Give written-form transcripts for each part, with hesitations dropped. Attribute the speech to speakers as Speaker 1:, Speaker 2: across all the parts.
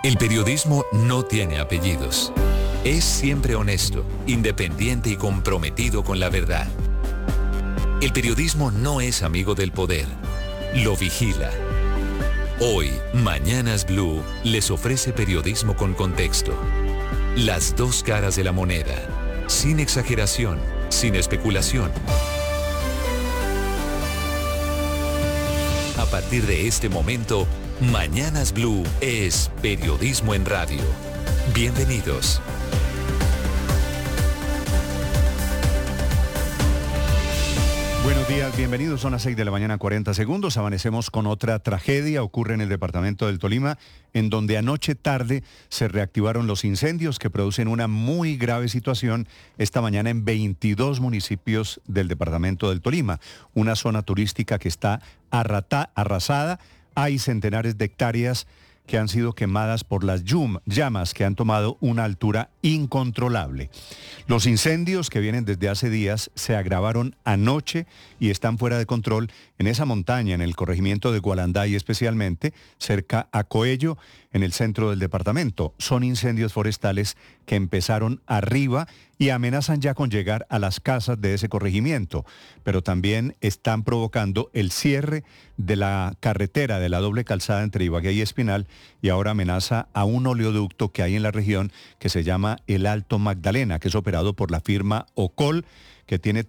Speaker 1: El periodismo no tiene apellidos. Es siempre honesto, independiente y comprometido con la verdad. El periodismo no es amigo del poder, lo vigila. Hoy, Mañanas Blue les ofrece periodismo con contexto. Las dos caras de la moneda, sin exageración, sin especulación. A partir de este momento, Mañanas Blue es periodismo en radio. Bienvenidos.
Speaker 2: Buenos días, bienvenidos. Son las 6 de la mañana, 40 segundos. Amanecemos con otra tragedia. Ocurre en el departamento del Tolima, en donde anoche tarde se reactivaron los incendios que producen una muy grave situación esta mañana en 22 municipios del departamento del Tolima. Una zona turística que está arrasada. Hay centenares de hectáreas que han sido quemadas por las llamas que han tomado una altura incontrolable. Los incendios que vienen desde hace días se agravaron anoche y están fuera de control en esa montaña, en el corregimiento de Gualanday especialmente, cerca a Coello, en el centro del departamento. Son incendios forestales que empezaron arriba y amenazan ya con llegar a las casas de ese corregimiento, pero también están provocando el cierre de la carretera de la doble calzada entre Ibagué y Espinal, y ahora amenaza a un oleoducto que hay en la región que se llama el Alto Magdalena, que es operado por la firma Ocol, que tiene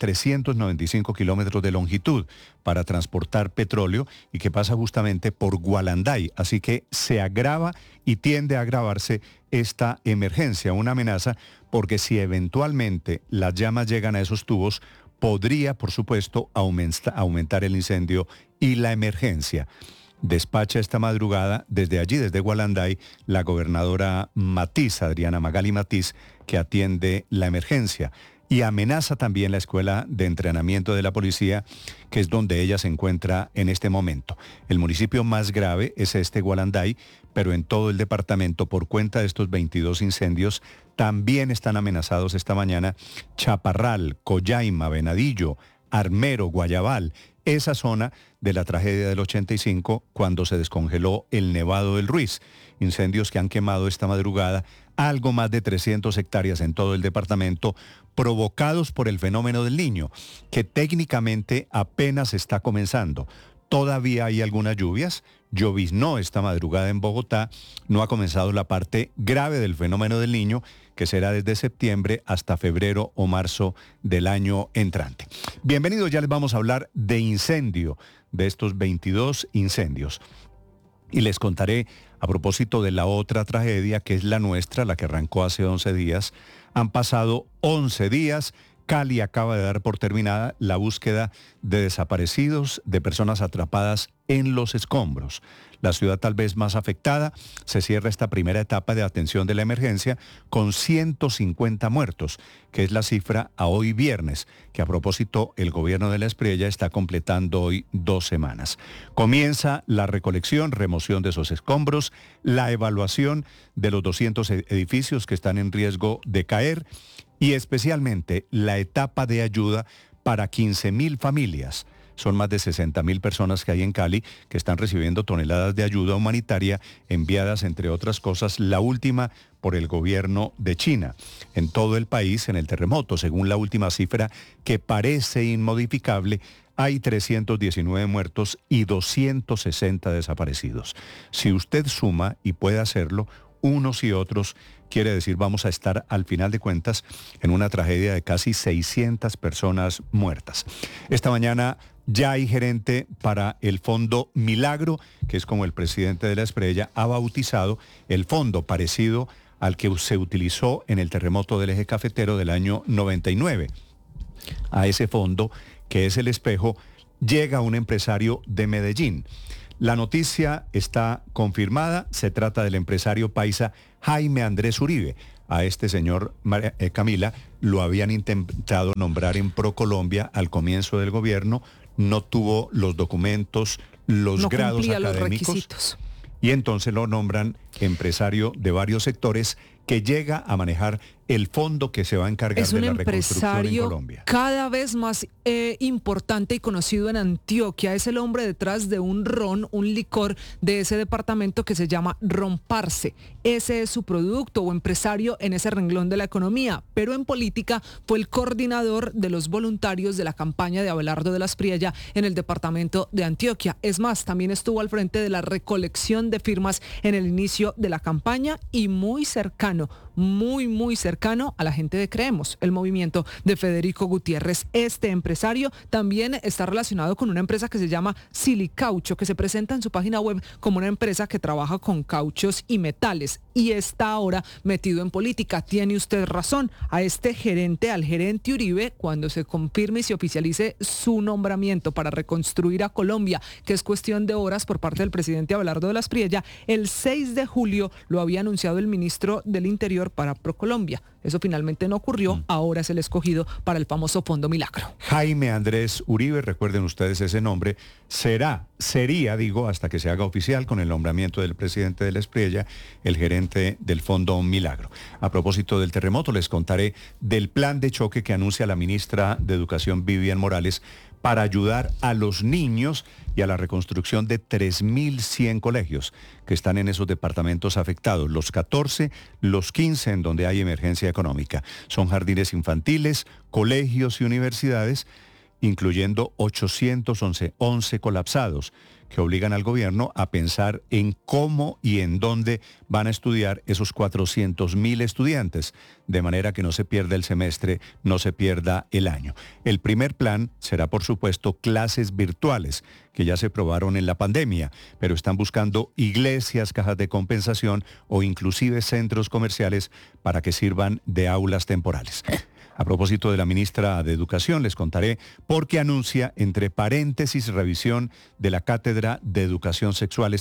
Speaker 2: 395 kilómetros de longitud para transportar petróleo y que pasa justamente por Gualanday. Así que se agrava y tiende a agravarse esta emergencia, una amenaza, porque si eventualmente las llamas llegan a esos tubos, podría, por supuesto, aumentar el incendio y la emergencia. Despacha esta madrugada desde allí, desde Gualanday, la gobernadora Matiz, Adriana Magali Matiz, que atiende la emergencia. Y amenaza también la escuela de entrenamiento de la policía, que es donde ella se encuentra en este momento. El municipio más grave es este Gualanday, pero en todo el departamento, por cuenta de estos 22 incendios, también están amenazados esta mañana Chaparral, Collaima, Venadillo, Armero, Guayabal, esa zona de la tragedia del 85 cuando se descongeló el Nevado del Ruiz. Incendios que han quemado esta madrugada algo más de 300 hectáreas en todo el departamento, provocados por el fenómeno del Niño, que técnicamente apenas está comenzando. Todavía hay algunas lluvias, lloviznó esta madrugada en Bogotá, no ha comenzado la parte grave del fenómeno del Niño, que será desde septiembre hasta febrero o marzo del año entrante. Bienvenidos, ya les vamos a hablar de incendio, de estos 22 incendios. Y les contaré, a propósito de la otra tragedia, que es la nuestra, la que arrancó hace 11 días. Han pasado 11 días. Cali acaba de dar por terminada la búsqueda de desaparecidos, de personas atrapadas en los escombros. La ciudad tal vez más afectada, se cierra esta primera etapa de atención de la emergencia con 150 muertos, que es la cifra a hoy viernes, que a propósito el gobierno de La Espriella está completando hoy 2 semanas. Comienza la recolección, remoción de esos escombros, la evaluación de los 200 edificios que están en riesgo de caer, y especialmente la etapa de ayuda para 15.000 familias. Son más de 60.000 personas que hay en Cali que están recibiendo toneladas de ayuda humanitaria enviadas, entre otras cosas, la última por el gobierno de China. En todo el país, en el terremoto, según la última cifra que parece inmodificable, hay 319 muertos y 260 desaparecidos. Si usted suma, y puede hacerlo, unos y otros, quiere decir, vamos a estar al final de cuentas en una tragedia de casi 600 personas muertas. Esta mañana ya hay gerente para el Fondo Milagro, que es como el presidente de La Espriella ha bautizado el fondo, parecido al que se utilizó en el terremoto del Eje Cafetero del año 99. A ese fondo, que es el espejo, llega un empresario de Medellín. La noticia está confirmada, se trata del empresario paisa Jaime Andrés Uribe. A este señor, Camila, lo habían intentado nombrar en ProColombia al comienzo del gobierno, no tuvo los documentos, los grados académicos, y entonces lo nombran empresario de varios sectores que llega a manejar el fondo que se va a encargar de la reconstrucción en Colombia.
Speaker 3: Cada vez más importante y conocido en Antioquia. Es el hombre detrás de un ron, un licor de ese departamento que se llama Ron Parce. Ese es su producto o empresario en ese renglón de la economía. Pero en política fue el coordinador de los voluntarios de la campaña de Abelardo de la Espriella en el departamento de Antioquia. Es más, también estuvo al frente de la recolección de firmas en el inicio de la campaña y muy cercano a la gente de Creemos, el movimiento de Federico Gutiérrez. Este empresario también está relacionado con una empresa que se llama Silicaucho, que se presenta en su página web como una empresa que trabaja con cauchos y metales y está ahora metido en política. Tiene usted razón. A este gerente, al gerente Uribe, cuando se confirme y se oficialice su nombramiento para reconstruir a Colombia, que es cuestión de horas por parte del presidente Abelardo de la Espriella, el 6 de julio lo había anunciado el ministro del Interior para ProColombia. Eso finalmente no ocurrió, ahora es el escogido para el famoso Fondo Milagro.
Speaker 2: Jaime Andrés Uribe, recuerden ustedes ese nombre, sería, hasta que se haga oficial con el nombramiento del presidente de la Espriella, el gerente del Fondo Milagro. A propósito del terremoto, les contaré del plan de choque que anuncia la ministra de Educación, Vivian Morales, para ayudar a los niños y a la reconstrucción de 3.100 colegios que están en esos departamentos afectados, los 14, los 15 en donde hay emergencia económica. Son jardines infantiles, colegios y universidades, incluyendo 811 colapsados, que obligan al gobierno a pensar en cómo y en dónde van a estudiar esos 400.000 estudiantes, de manera que no se pierda el semestre, no se pierda el año. El primer plan será, por supuesto, clases virtuales, que ya se probaron en la pandemia, pero están buscando iglesias, cajas de compensación o inclusive centros comerciales para que sirvan de aulas temporales. A propósito de la ministra de Educación, les contaré por qué anuncia, entre paréntesis, revisión de la cátedra de educación sexual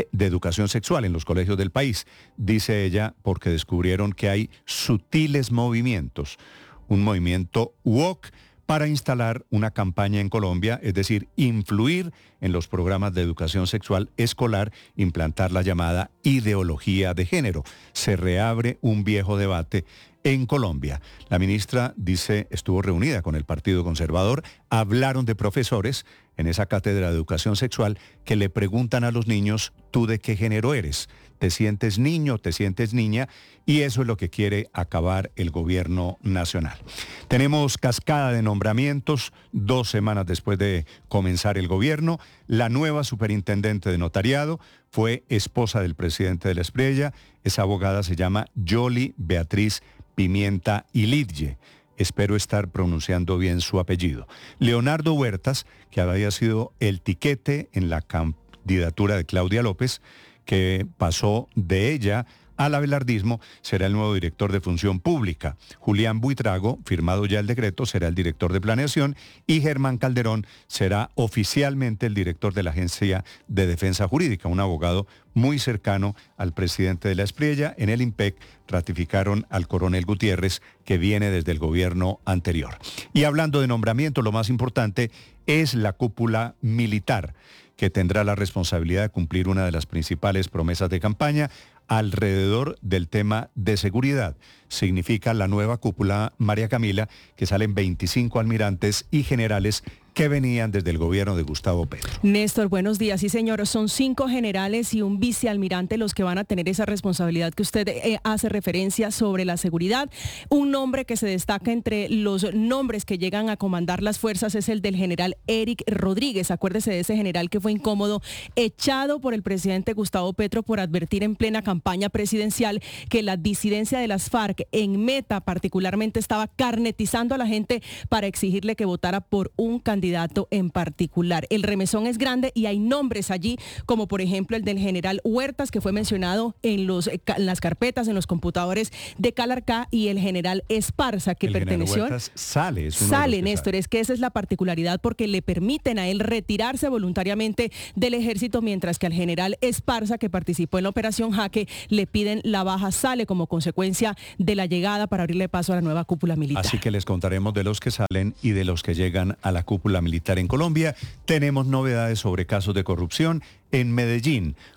Speaker 2: en los colegios del país. Dice ella, porque descubrieron que hay sutiles movimientos, un movimiento woke para instalar una campaña en Colombia, es decir, influir en los programas de educación sexual escolar, implantar la llamada ideología de género. Se reabre un viejo debate en Colombia. La ministra dice, estuvo reunida con el Partido Conservador, hablaron de profesores en esa cátedra de educación sexual que le preguntan a los niños, ¿tú de qué género eres? ¿Te sientes niño? ¿Te sientes niña? Y eso es lo que quiere acabar el gobierno nacional. Tenemos cascada de nombramientos 2 semanas después de comenzar el gobierno. La nueva superintendente de notariado fue esposa del presidente de la Espriella. Esa abogada se llama Yoli Beatriz Pimienta Ilidje. Espero estar pronunciando bien su apellido. Leonardo Huertas, que había sido el tiquete en la candidatura de Claudia López, que pasó de ella al abelardismo, será el nuevo director de Función Pública. Julián Buitrago, firmado ya el decreto, será el director de Planeación y Germán Calderón será oficialmente el director de la Agencia de Defensa Jurídica, un abogado muy cercano al presidente de la Espriella. En el IMPEC ratificaron al coronel Gutiérrez, que viene desde el gobierno anterior. Y hablando de nombramiento, lo más importante es la cúpula militar, que tendrá la responsabilidad de cumplir una de las principales promesas de campaña alrededor del tema de seguridad. Significa la nueva cúpula, María Camila, que salen 25 almirantes y generales que venían desde el gobierno de Gustavo Petro.
Speaker 4: Néstor, buenos días. Sí, señor, son 5 generales y un vicealmirante los que van a tener esa responsabilidad que usted hace referencia sobre la seguridad. Un nombre que se destaca entre los nombres que llegan a comandar las fuerzas es el del general Eric Rodríguez. Acuérdese de ese general que fue incómodo, echado por el presidente Gustavo Petro por advertir en plena campaña presidencial que la disidencia de las FARC en Meta particularmente estaba carnetizando a la gente para exigirle que votara por un candidato en particular. El remesón es grande y hay nombres allí, como por ejemplo el del general Huertas, que fue mencionado en las carpetas, en los computadores de Calarcá, y el general Esparza, que perteneció...
Speaker 2: Huertas sale,
Speaker 4: Néstor, es que esa es la particularidad, porque le permiten a él retirarse voluntariamente del ejército, mientras que al general Esparza, que participó en la operación Jaque, le piden la baja, sale como consecuencia de la llegada para abrirle paso a la nueva cúpula militar.
Speaker 2: Así que les contaremos de los que salen y de los que llegan a la cúpula militar en Colombia. Tenemos novedades sobre casos de corrupción. En Medellín,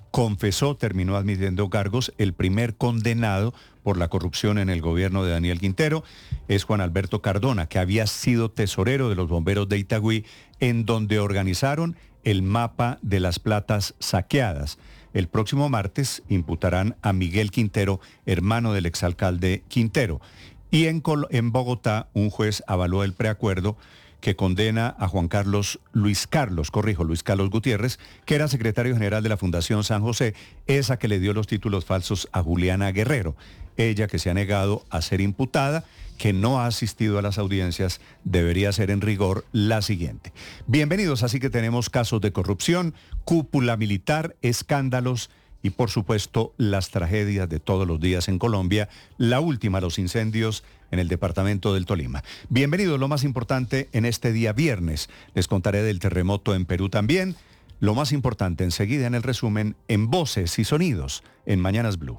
Speaker 2: confesó, terminó admitiendo cargos. El primer condenado por la corrupción en el gobierno de Daniel Quintero es Juan Alberto Cardona, que había sido tesorero de los bomberos de Itagüí, en donde organizaron el mapa de las platas saqueadas. El próximo martes imputarán a Miguel Quintero, hermano del exalcalde Quintero. Y en Bogotá, un juez avaló el preacuerdo que condena a Luis Carlos Gutiérrez, que era secretario general de la Fundación San José, esa que le dio los títulos falsos a Juliana Guerrero, ella que se ha negado a ser imputada, que no ha asistido a las audiencias, debería ser en rigor la siguiente. Bienvenidos, así que tenemos casos de corrupción, cúpula militar, escándalos y por supuesto las tragedias de todos los días en Colombia, la última, los incendios en el departamento del Tolima. Bienvenidos, lo más importante en este día viernes. Les contaré del terremoto en Perú también. Lo más importante enseguida en el resumen en Voces y Sonidos en Mañanas Blue.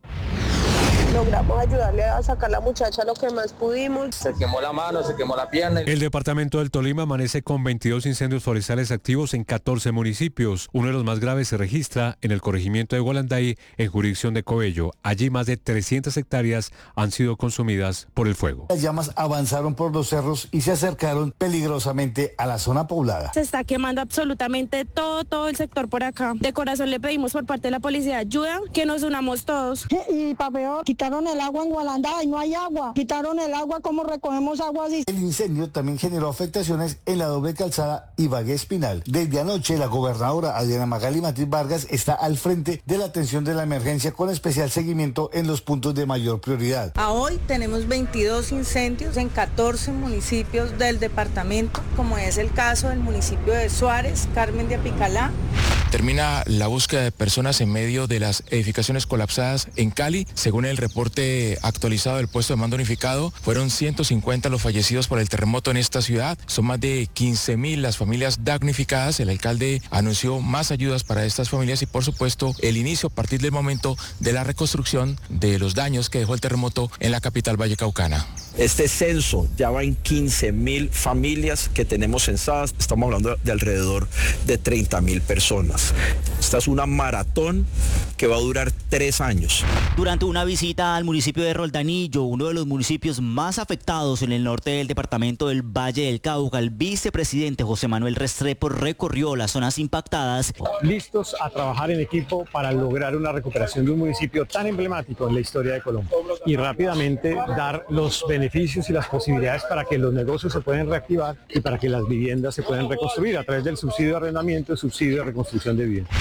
Speaker 5: Logramos ayudarle a sacar a la muchacha lo que más pudimos.
Speaker 6: Se quemó la mano, se quemó la pierna.
Speaker 7: El departamento del Tolima amanece con 22 incendios forestales activos en 14 municipios. Uno de los más graves se registra en el corregimiento de Gualanday, en jurisdicción de Cobello. Allí más de 300 hectáreas han sido consumidas por el fuego.
Speaker 8: Las llamas avanzaron por los cerros y se acercaron peligrosamente a la zona poblada.
Speaker 9: Se está quemando absolutamente todo el sector por acá. De corazón le pedimos por parte de la policía ayuda, que nos unamos todos.
Speaker 5: Y para peor, quitaron el agua en Gualanday, no hay agua. Quitaron el agua, ¿cómo recogemos agua así?
Speaker 8: El incendio también generó afectaciones en la doble calzada Ibagué Espinal. Desde anoche, la gobernadora Adriana Magali Matiz Vargas está al frente de la atención de la emergencia con especial seguimiento en los puntos de mayor prioridad.
Speaker 10: A hoy tenemos 22 incendios en 14 municipios del departamento, como es el caso del municipio de Suárez, Carmen de Apicalá.
Speaker 11: Termina la búsqueda de personas en medio de las edificaciones colapsadas en Cali. Según el reporte actualizado del puesto de mando unificado, fueron 150 los fallecidos por el terremoto en esta ciudad. Son más de 15.000 las familias damnificadas. El alcalde anunció más ayudas para estas familias y, por supuesto, el inicio a partir del momento de la reconstrucción de los daños que dejó el terremoto en la capital vallecaucana.
Speaker 12: Este censo ya va en 15.000 familias que tenemos censadas. Estamos hablando de alrededor de 30.000 personas. Esta es una maratón que va a durar 3 años.
Speaker 13: Durante una visita al municipio de Roldanillo, uno de los municipios más afectados en el norte del departamento del Valle del Cauca, el vicepresidente José Manuel Restrepo recorrió las zonas impactadas.
Speaker 14: Listos a trabajar en equipo para lograr una recuperación de un municipio tan emblemático en la historia de Colombia y rápidamente dar los beneficios y las posibilidades para que los negocios se puedan reactivar y para que las viviendas se puedan reconstruir a través del subsidio de arrendamiento y subsidio de reconstrucción de viviendas.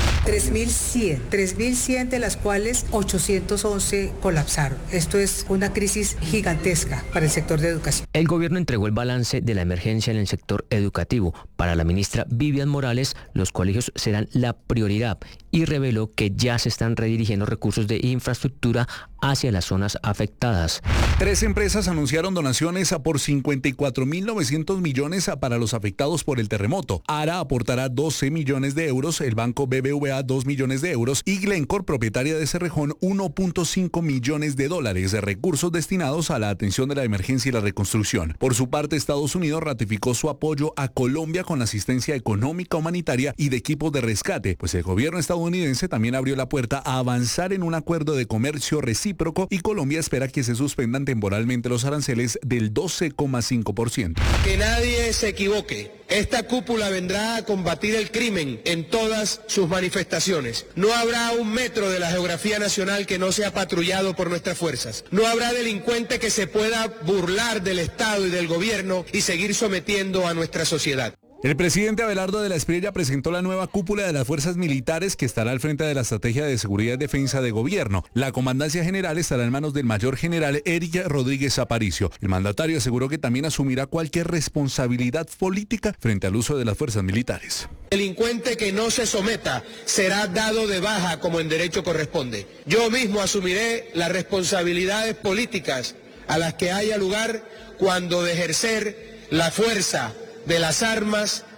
Speaker 15: 3.100 de las cuales 811 colapsaron. Esto es una crisis gigantesca para el sector de educación.
Speaker 16: El gobierno entregó el balance de la emergencia en el sector educativo. Para la ministra Vivian Morales, los colegios serán la prioridad y reveló que ya se están redirigiendo recursos de infraestructura hacia las zonas afectadas.
Speaker 17: 3 empresas anunciaron donaciones por 54.900 millones para los afectados por el terremoto. ARA aportará 12 millones de euros, el banco BBVA 2 millones de euros y Glencore, propietaria de Cerrejón, 1.5 millones de dólares de recursos destinados a la atención de la emergencia y la reconstrucción. Por su parte, Estados Unidos ratificó su apoyo a Colombia con asistencia económica, humanitaria y de equipos de rescate, pues el gobierno estadounidense también abrió la puerta a avanzar en un acuerdo de comercio recíproco y Colombia espera que se suspendan temporalmente los aranceles del 12,5%.
Speaker 18: Que nadie se equivoque. Esta cúpula vendrá a combatir el crimen en todas sus manifestaciones. No habrá un metro de la geografía nacional que no sea patrullado por nuestras fuerzas. No habrá delincuente que se pueda burlar del Estado y del gobierno y seguir sometiendo a nuestra sociedad.
Speaker 17: El presidente Abelardo de la Espriella presentó la nueva cúpula de las fuerzas militares que estará al frente de la estrategia de seguridad y defensa de gobierno. La comandancia general estará en manos del mayor general Eric Rodríguez Aparicio. El mandatario aseguró que también asumirá cualquier responsabilidad política frente al uso de las fuerzas militares.
Speaker 18: Delincuente que no se someta será dado de baja como en derecho corresponde. Yo mismo asumiré las responsabilidades políticas a las que haya lugar cuando de ejercer la fuerza de las armas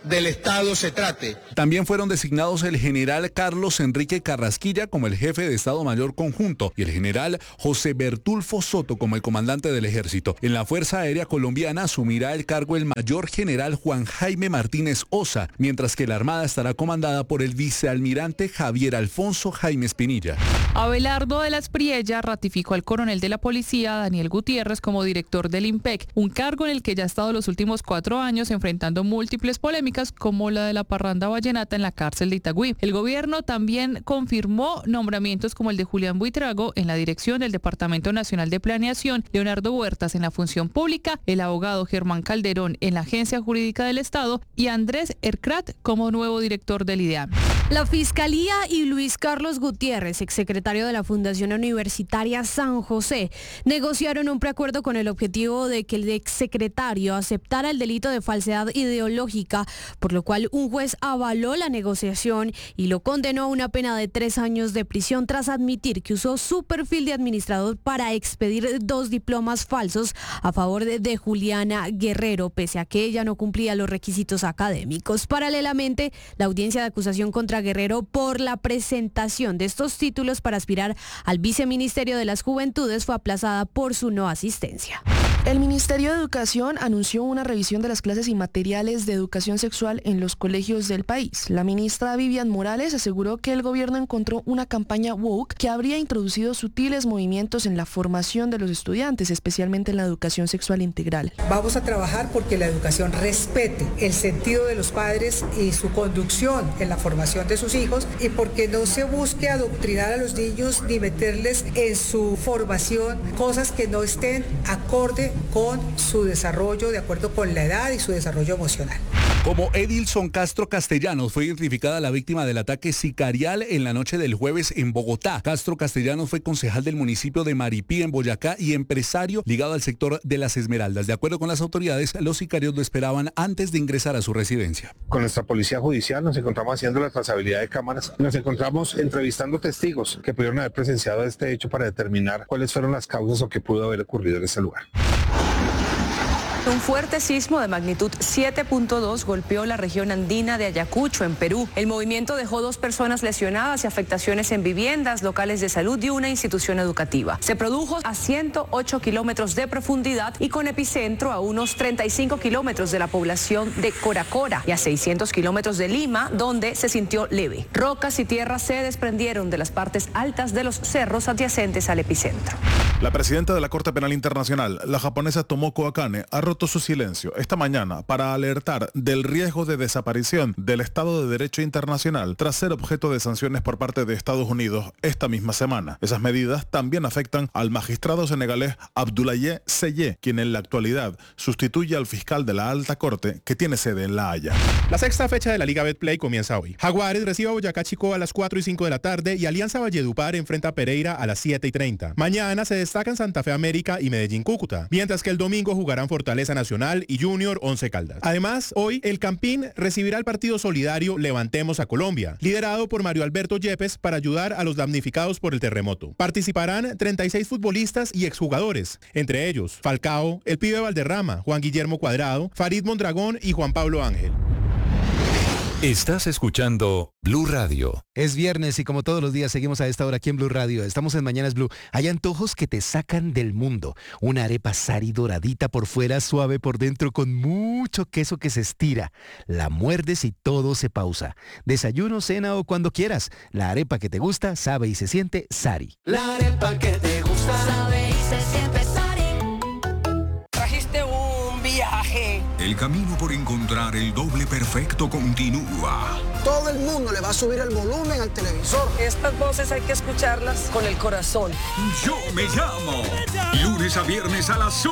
Speaker 18: del Estado se trate.
Speaker 17: También fueron designados el general Carlos Enrique Carrasquilla como el jefe de Estado Mayor Conjunto y el general José Bertulfo Soto como el comandante del Ejército. En la Fuerza Aérea Colombiana asumirá el cargo el mayor general Juan Jaime Martínez Osa, mientras que la Armada estará comandada por el vicealmirante Javier Alfonso Jaime Espinilla.
Speaker 19: Abelardo de la Espriella ratificó al coronel de la policía, Daniel Gutiérrez, como director del IMPEC, un cargo en el que ya ha estado los últimos 4 años enfrentando múltiples polémicas como la de la parranda vallenata en la cárcel de Itagüí. El gobierno también confirmó nombramientos como el de Julián Buitrago en la dirección del Departamento Nacional de Planeación, Leonardo Huertas en la Función Pública, el abogado Germán Calderón en la Agencia Jurídica del Estado y Andrés Ercrat como nuevo director del IDEAM.
Speaker 20: La Fiscalía y Luis Carlos Gutiérrez, exsecretario de la Fundación Universitaria San José, negociaron un preacuerdo con el objetivo de que el exsecretario aceptara el delito de falsedad ideológica, por lo cual un juez avaló la negociación y lo condenó a una pena de 3 años de prisión tras admitir que usó su perfil de administrador para expedir 2 diplomas falsos a favor de Juliana Guerrero, pese a que ella no cumplía los requisitos académicos. Paralelamente, la audiencia de acusación contra Guerrero por la presentación de estos títulos para aspirar al viceministerio de las Juventudes fue aplazada por su no asistencia.
Speaker 21: El Ministerio de Educación anunció una revisión de las clases y materiales de educación sexual en los colegios del país. La ministra Vivian Morales aseguró que el gobierno encontró una campaña woke que habría introducido sutiles movimientos en la formación de los estudiantes, especialmente en la educación sexual integral.
Speaker 15: Vamos a trabajar porque la educación respete el sentido de los padres y su conducción en la formación de sus hijos y porque no se busque adoctrinar a los niños ni meterles en su formación cosas que no estén acorde con su desarrollo, de acuerdo con la edad y su desarrollo emocional.
Speaker 17: Como Edilson Castro Castellanos fue identificada la víctima del ataque sicarial en la noche del jueves en Bogotá. Castro Castellanos fue concejal del municipio de Maripí en Boyacá y empresario ligado al sector de las Esmeraldas. De acuerdo con las autoridades, los sicarios lo esperaban antes de ingresar a su residencia.
Speaker 22: Con nuestra policía judicial nos encontramos haciendo la trazabilidad de cámaras. Nos encontramos entrevistando testigos que pudieron haber presenciado este hecho para determinar cuáles fueron las causas o qué pudo haber ocurrido en ese lugar.
Speaker 23: Un fuerte sismo de magnitud 7.2 golpeó la región andina de Ayacucho, en Perú. El movimiento dejó 2 personas lesionadas y afectaciones en viviendas, locales de salud y una institución educativa. Se produjo a 108 kilómetros de profundidad y con epicentro a unos 35 kilómetros de la población de Coracora y a 600 kilómetros de Lima, donde se sintió leve. Rocas y tierras se desprendieron de las partes altas de los cerros adyacentes al epicentro.
Speaker 24: La presidenta de la Corte Penal Internacional, la japonesa Tomoko Akane, ha roto su silencio esta mañana para alertar del riesgo de desaparición del Estado de Derecho internacional tras ser objeto de sanciones por parte de Estados Unidos esta misma semana. Esas medidas también afectan al magistrado senegalés Abdoulaye Seye, quien en la actualidad sustituye al fiscal de la Alta Corte que tiene sede en La Haya.
Speaker 25: La 6ª fecha de la Liga Betplay comienza hoy. Jaguares recibe a Boyacá Chico a las 4:05 de la tarde y Alianza Valledupar enfrenta a Pereira a las 7:30. Mañana se destacan Santa Fe América y Medellín Cúcuta, mientras que el domingo jugarán Fortaleza Nacional y Junior 11 Caldas. Además, hoy el Campín recibirá el partido solidario Levantemos a Colombia, liderado por Mario Alberto Yepes para ayudar a los damnificados por el terremoto. Participarán 36 futbolistas y exjugadores, entre ellos Falcao, el Pibe Valderrama, Juan Guillermo Cuadrado, Farid Mondragón y Juan Pablo Ángel.
Speaker 1: Estás escuchando Blue Radio.
Speaker 26: Es viernes y como todos los días seguimos a esta hora aquí en Blue Radio. Estamos en Mañanas Blue. Hay antojos que te sacan del mundo. Una arepa Sari doradita por fuera, suave por dentro, con mucho queso que se estira. La muerdes y todo se pausa. Desayuno, cena o cuando quieras. La arepa que te gusta, sabe y se siente Sari.
Speaker 27: La arepa que te gusta, sabe y se siente Sari. Trajiste un viaje.
Speaker 28: El camino por encontrar el doble perfecto continúa.
Speaker 29: Todo el mundo le va a subir el volumen al televisor.
Speaker 23: Estas voces hay que escucharlas con el corazón.
Speaker 28: Yo me llamo. Lunes a viernes a las 8.